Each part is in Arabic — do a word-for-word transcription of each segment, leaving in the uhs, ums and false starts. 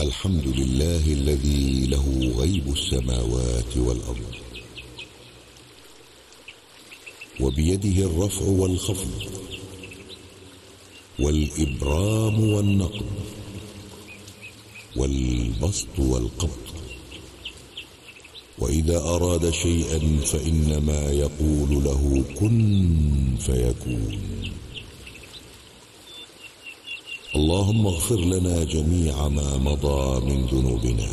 الحمد لله الذي له غيب السماوات والأرض، وبيده الرفع والخفض والإبرام والنقد والبسط والقبض، وإذا أراد شيئا فإنما يقول له كن فيكون. اللهم اغفر لنا جميع ما مضى من ذنوبنا،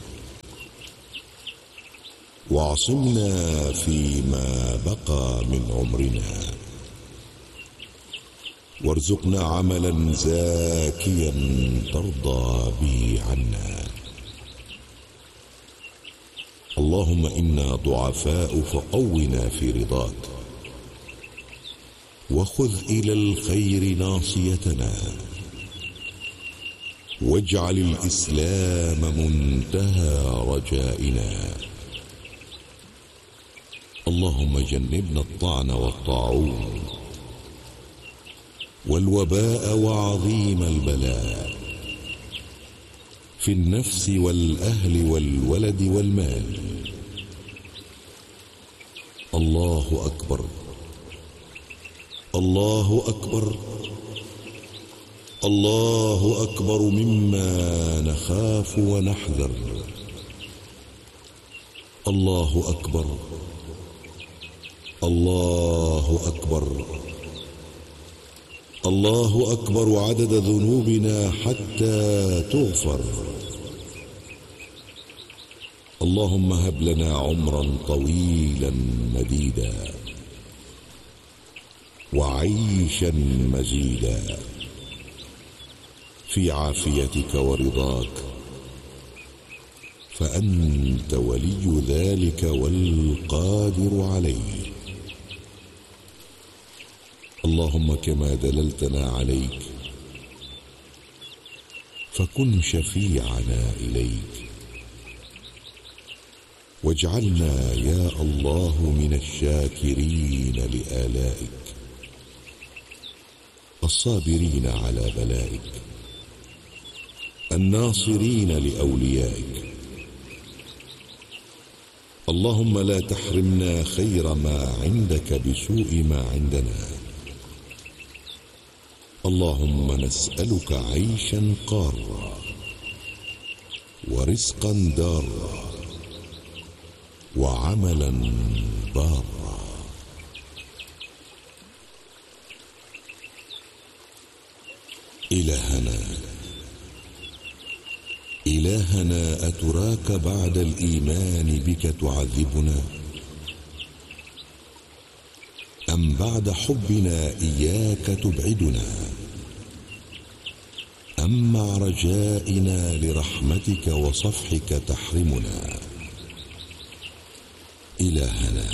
واعصمنا فيما بقى من عمرنا، وارزقنا عملا زاكيا ترضى به عنا. اللهم إنا ضعفاء فقونا في رضاك، وخذ إلى الخير ناصيتنا، واجعل الإسلام منتهى رجائنا. اللهم جنبنا الطعن والطاعون والوباء وعظيم البلاء في النفس والأهل والولد والمال. الله أكبر، الله أكبر، الله أكبر مما نخاف ونحذر. الله أكبر، الله أكبر، الله أكبر عدد ذنوبنا حتى تغفر. اللهم هب لنا عمرا طويلا مديدا، وعيشا مزيدا في عافيتك ورضاك، فأنت ولي ذلك والقادر عليه. اللهم كما دللتنا عليك فكن شفيعنا إليك، واجعلنا يا الله من الشاكرين لآلائك، الصابرين على بلائك، الناصرين لأوليائك. اللهم لا تحرمنا خير ما عندك بسوء ما عندنا. اللهم نسألك عيشا قارا، ورزقا دارا، وعملا بارا. إلهنا إلهنا أتراك بعد الإيمان بك تعذبنا، أم بعد حبنا إياك تبعدنا، أم مع رجائنا لرحمتك وصفحك تحرمنا؟ إلهنا.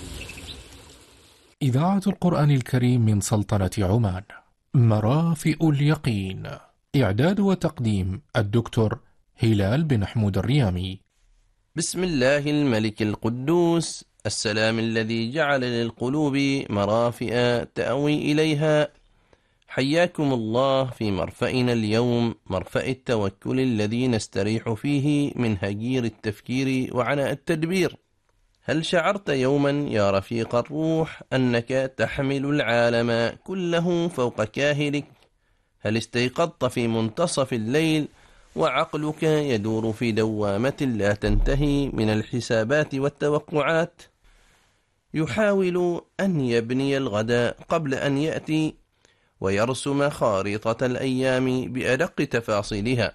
إذاعة القرآن الكريم من سلطنة عمان، مرافئ اليقين. إعداد وتقديم الدكتور هلال بن حمود الريامي. بسم الله الملك القدوس السلام الذي جعل للقلوب مرافئ تأوي إليها. حياكم الله في مرفأنا اليوم، مرفأ التوكل الذي نستريح فيه من هجير التفكير وعناء التدبير. هل شعرت يوما يا رفيق الروح أنك تحمل العالم كله فوق كاهلك؟ هل استيقظت في منتصف الليل وعقلك يدور في دوامة لا تنتهي من الحسابات والتوقعات؟ يحاول أن يبني الغد قبل أن يأتي، ويرسم خارطة الأيام بأدق تفاصيلها.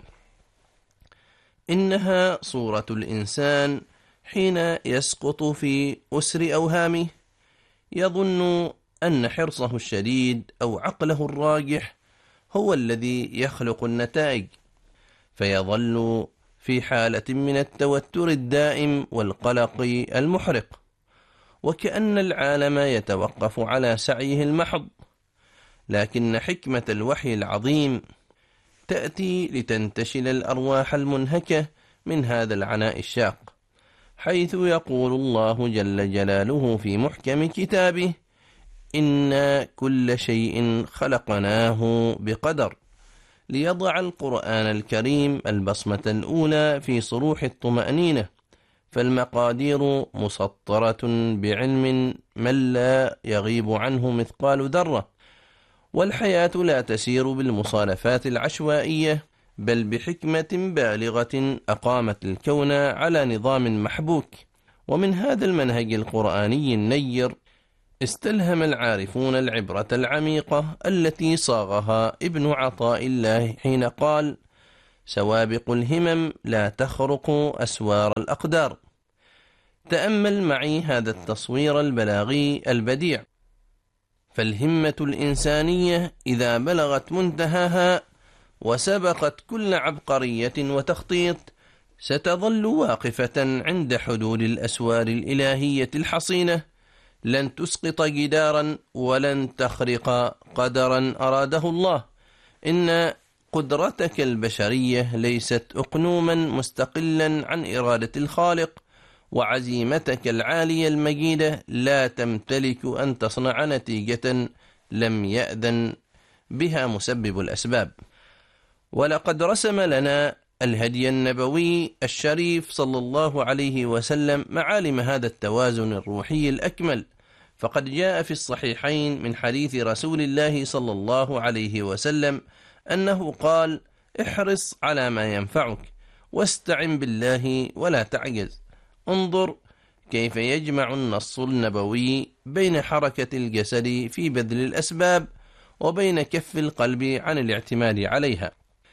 إنها صورة الإنسان حين يسقط في أسر أوهامه، يظن أن حرصه الشديد أو عقله الراجح هو الذي يخلق النتائج، فيظل في حالة من التوتر الدائم والقلق المحرق، وكأن العالم يتوقف على سعيه المحض. لكن حكمة الوحي العظيم تأتي لتنتشل الأرواح المنهكة من هذا العناء الشاق، حيث يقول الله جل جلاله في محكم كتابه: إنا كل شيء خلقناه بقدر. ليضع القرآن الكريم البصمة الأولى في صروح الطمأنينة، فالمقادير مسطرة بعلم من لا يغيب عنه مثقال ذرة، والحياة لا تسير بالمصالفات العشوائية، بل بحكمة بالغة أقامت الكون على نظام محبوك. ومن هذا المنهج القرآني النير استلهم العارفون العبرة العميقة التي صاغها ابن عطاء الله حين قال: سوابق الهمم لا تخرق أسوار الأقدار. تأمل معي هذا التصوير البلاغي البديع، فالهمة الإنسانية إذا بلغت منتهاها وسبقت كل عبقرية وتخطيط ستظل واقفة عند حدود الأسوار الإلهية الحصينة، لن تسقط جدارا ولن تخرق قدرا أراده الله. إن قدرتك البشرية ليست أقنوما مستقلا عن إرادة الخالق، وعزيمتك العالية المجيدة لا تمتلك أن تصنع نتيجة لم يأذن بها مسبب الأسباب. ولقد رسم لنا الهدي النبوي الشريف صلى الله عليه وسلم معالم هذا التوازن الروحي الأكمل، فقد جاء في الصحيحين من حديث رسول الله صلى الله عليه وسلم أنه قال: احرص على ما ينفعك واستعن بالله ولا تعجز. انظر كيف يجمع النص النبوي بين حركة الجسد في بذل الأسباب وبين كف القلب عن الاعتماد عليها.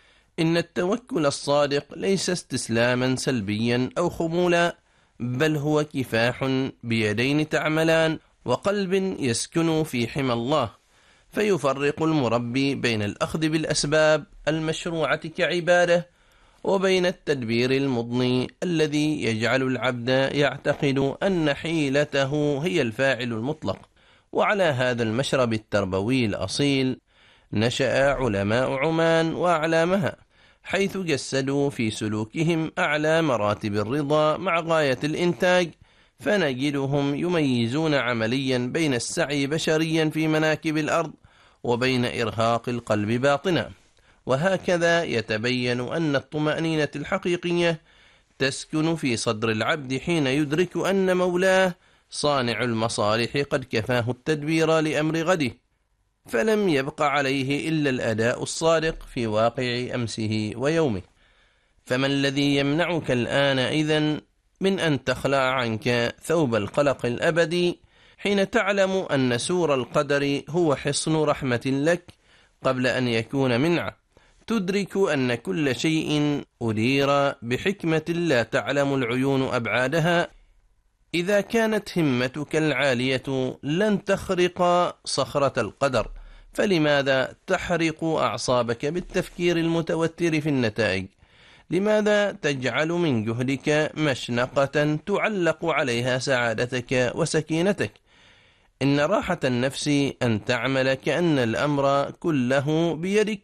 إن التوكل الصادق ليس استسلاما سلبيا أو خمولا، بل هو كفاح بيدين تعملان وقلب يسكن في حمى الله، فيفرق المربي بين الأخذ بالأسباب المشروعة كعبادة وبين التدبير المضني الذي يجعل العبد يعتقد أن حيلته هي الفاعل المطلق. وعلى هذا المشرب التربوي الأصيل نشأ علماء عمان وأعلامها، حيث جسدوا في سلوكهم أعلى مراتب الرضا مع غاية الإنتاج، فنجدهم يميزون عمليا بين السعي بشريا في مناكب الأرض وبين إرهاق القلب باطنا. وهكذا يتبين أن الطمأنينة الحقيقية تسكن في صدر العبد حين يدرك أن مولاه صانع المصالح قد كفاه التدبير لأمر غده، فلم يبق عليه إلا الأداء الصادق في واقع أمسه ويومه. فما الذي يمنعك الآن إذن من أن تخلع عنك ثوب القلق الأبدي حين تعلم أن سور القدر هو حصن رحمة لك قبل أن يكون منعه؟ تدرك أن كل شيء أدير بحكمة لا تعلم العيون أبعادها. إذا كانت همتك العالية لن تخرق صخرة القدر، فلماذا تحرق أعصابك بالتفكير المتوتر في النتائج؟ لماذا تجعل من جهدك مشنقة تعلق عليها سعادتك وسكينتك؟ إن راحة النفس أن تعمل كأن الأمر كله بيدك،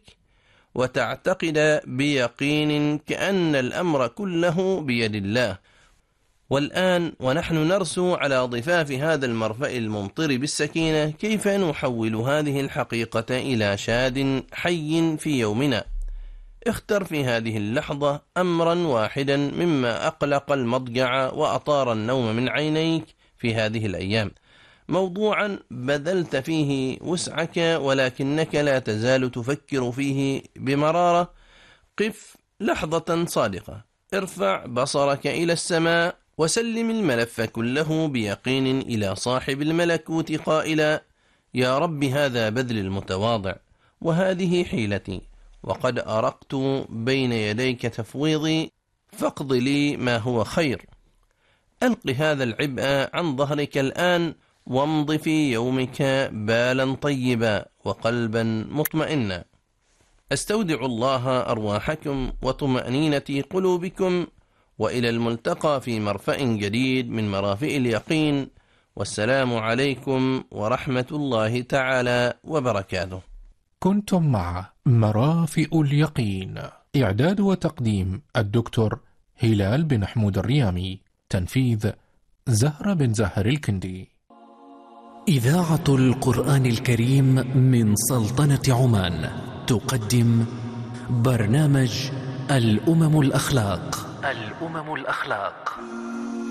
وتعتقد بيقين كأن الأمر كله بيد الله. والآن ونحن نرسو على ضفاف هذا المرفأ الممطر بالسكينة، كيف نحول هذه الحقيقة إلى شاد حي في يومنا؟ اختر في هذه اللحظة أمرا واحدا مما أقلق المضجع وأطار النوم من عينيك في هذه الأيام، موضوعا بذلت فيه وسعك ولكنك لا تزال تفكر فيه بمرارة. قف لحظة صادقة، ارفع بصرك إلى السماء وسلم الملف كله بيقين إلى صاحب الملكوت قائلا: يا رب، هذا بذل المتواضع وهذه حيلتي، وقد أرقت بين يديك تفويضي، فاقض لي ما هو خير. ألق هذا العبء عن ظهرك الآن، وامض في يومك بالا طيبا وقلبا مطمئنا. أستودع الله أرواحكم وطمأنينة قلوبكم، وإلى الملتقى في مرفأ جديد من مرافئ اليقين، والسلام عليكم ورحمة الله تعالى وبركاته. كنتم مع مرافئ اليقين، إعداد وتقديم الدكتور هلال بن حمود الريامي، تنفيذ زهرة بن زهر الكندي. إذاعة القرآن الكريم من سلطنة عمان تقدم برنامج الأمم الأخلاق. الأمم الأخلاق